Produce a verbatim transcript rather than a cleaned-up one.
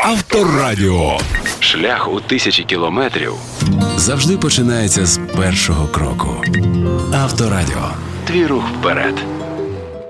Авторадіо. Шлях у тисячі кілометрів завжди починається з першого кроку. Авторадіо. Твій рух вперед.